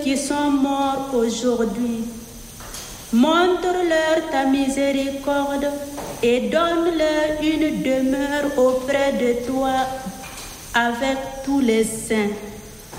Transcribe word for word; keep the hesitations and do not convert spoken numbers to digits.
qui sont morts aujourd'hui. Montre-leur ta miséricorde et donne-leur une demeure auprès de toi avec tous les saints.